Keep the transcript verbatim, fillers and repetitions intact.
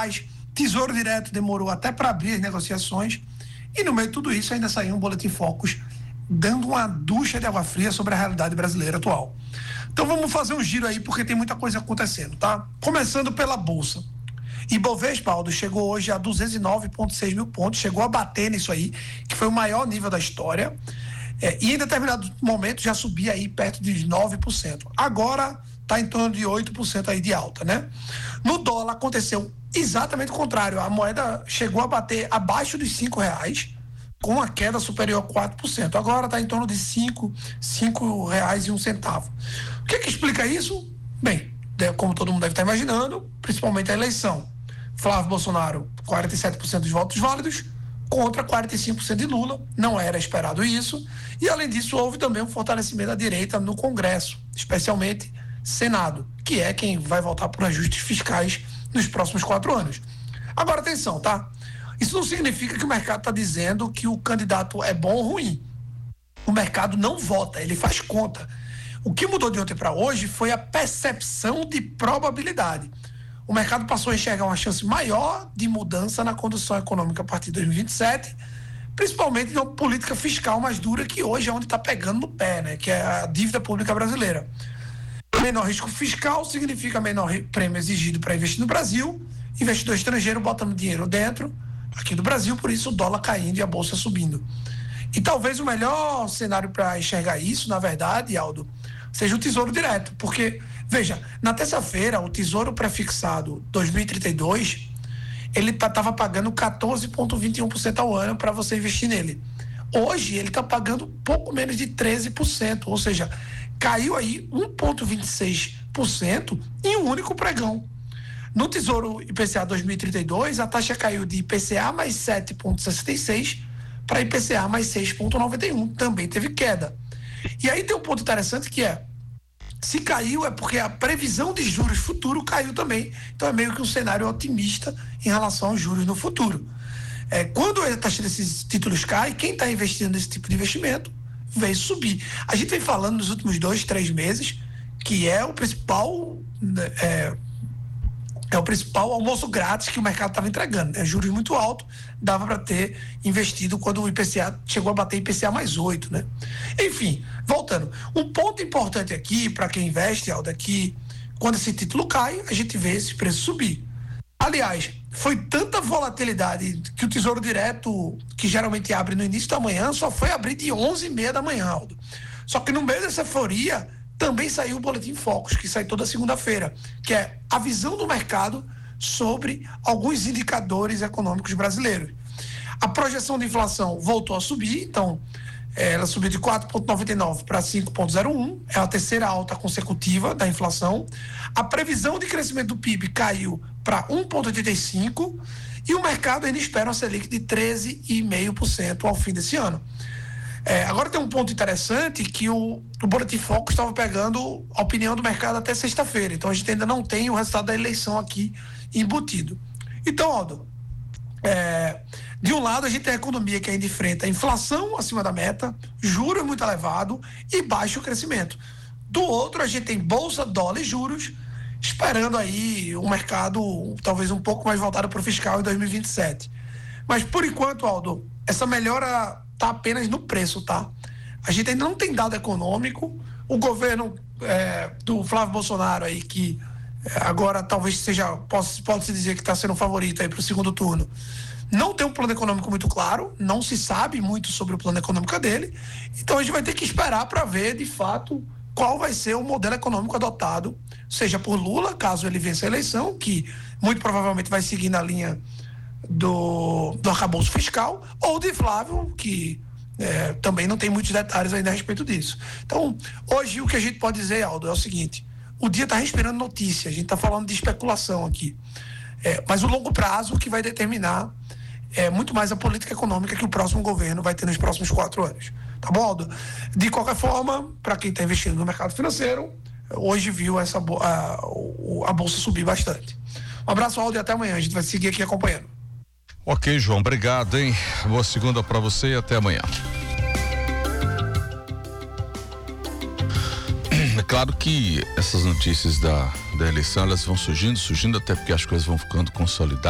reais. Tesouro Direto demorou até para abrir as negociações. E no meio de tudo isso ainda saiu um Boletim Focus dando uma ducha de água fria sobre a realidade brasileira atual. Então vamos fazer um giro aí, porque tem muita coisa acontecendo, tá? Começando pela Bolsa. Ibovespa, Aldo, chegou hoje a duzentos e nove vírgula seis mil pontos, chegou a bater nisso aí, que foi o maior nível da história. É, e em determinado momento já subia aí perto de nove por cento. Agora está em torno de oito por cento aí de alta, né? No dólar aconteceu exatamente o contrário. A moeda chegou a bater abaixo dos cinco reais, com uma queda superior a quatro por cento. Agora está em torno de cinco, cinco reais e um centavo. O que que explica isso? Bem, como todo mundo deve estar imaginando, principalmente a eleição. Flávio Bolsonaro, quarenta e sete por cento dos votos válidos, contra quarenta e cinco por cento de Lula. Não era esperado isso. E, além disso, houve também um fortalecimento da direita no Congresso, especialmente Senado, que é quem vai votar por ajustes fiscais nos próximos quatro anos. Agora, atenção, tá? Isso não significa que o mercado está dizendo que o candidato é bom ou ruim. O mercado não vota, ele faz conta. O que mudou de ontem para hoje foi a percepção de probabilidade. O mercado passou a enxergar uma chance maior de mudança na condução econômica a partir de dois mil e vinte e sete, principalmente de uma política fiscal mais dura, que hoje é onde está pegando no pé, né? Que é a dívida pública brasileira. Menor risco fiscal significa menor prêmio exigido para investir no Brasil, investidor estrangeiro botando dinheiro dentro aqui do Brasil, por isso o dólar caindo e a bolsa subindo. E talvez o melhor cenário para enxergar isso, na verdade, Aldo, seja o Tesouro Direto, porque, veja, na terça-feira, o Tesouro Prefixado dois mil e trinta e dois, ele estava pagando quatorze vírgula vinte e um por cento ao ano para você investir nele. Hoje, ele está pagando pouco menos de treze por cento, ou seja, caiu aí um vírgula vinte e seis por cento em um único pregão. No Tesouro I P C A dois mil e trinta e dois, a taxa caiu de I P C A mais sete vírgula sessenta e seis para I P C A mais seis vírgula noventa e um, também teve queda. E aí tem um ponto interessante que é, se caiu é porque a previsão de juros futuro caiu também, então é meio que um cenário otimista em relação aos juros no futuro. É, quando a taxa desses títulos cai, quem está investindo nesse tipo de investimento vem subir. A gente vem falando nos últimos dois, três meses que é o principal é, é o principal almoço grátis que o mercado estava entregando, né? Juros muito altos, dava para ter investido quando o I P C A chegou a bater I P C A mais oito, né? Enfim, voltando, um ponto importante aqui para quem investe, Aldo, é que quando esse título cai, a gente vê esse preço subir. Aliás, foi tanta volatilidade que o Tesouro Direto, que geralmente abre no início da manhã, só foi abrir de onze e meia da manhã, Aldo. Só que no meio dessa euforia também saiu o Boletim Focus, que sai toda segunda-feira, que é a visão do mercado sobre alguns indicadores econômicos brasileiros. A projeção de inflação voltou a subir, então ela subiu de quatro vírgula noventa e nove para cinco vírgula zero um, é a terceira alta consecutiva da inflação. A previsão de crescimento do P I B caiu para um vírgula oitenta e cinco e o mercado ainda espera uma Selic de treze vírgula cinco por cento ao fim desse ano. É, agora tem um ponto interessante que o, o Boletim Focus estava pegando a opinião do mercado até sexta-feira, então a gente ainda não tem o resultado da eleição aqui embutido. Então, Aldo, é, de um lado a gente tem a economia que ainda enfrenta a inflação acima da meta, juros muito elevado e baixo crescimento. Do outro a gente tem bolsa, dólar e juros, esperando aí um mercado talvez um pouco mais voltado para o fiscal em dois mil e vinte e sete. Mas por enquanto, Aldo, essa melhora está apenas no preço, tá? A gente ainda não tem dado econômico. O governo é, do Flávio Bolsonaro aí, que é, agora talvez seja, pode, pode se dizer que está sendo um favorito aí para o segundo turno, não tem um plano econômico muito claro, não se sabe muito sobre o plano econômico dele, então a gente vai ter que esperar para ver de fato qual vai ser o modelo econômico adotado, seja por Lula, caso ele vença a eleição, que muito provavelmente vai seguir na linha do, do arcabouço fiscal, ou de Flávio, que é, também não tem muitos detalhes ainda a respeito disso. Então, hoje o que a gente pode dizer, Aldo, é o seguinte: o dia está respirando notícia, a gente está falando de especulação aqui, é, mas o longo prazo que vai determinar é muito mais a política econômica que o próximo governo vai ter nos próximos quatro anos. Tá bom, Aldo? De qualquer forma, para quem está investindo no mercado financeiro, hoje viu essa, a, a bolsa subir bastante. Um abraço, Aldo, e até amanhã. A gente vai seguir aqui acompanhando. Ok, João, obrigado, hein? Boa segunda para você e até amanhã. É claro que essas notícias da, da eleição, elas vão surgindo, surgindo, até porque as coisas vão ficando consolidadas.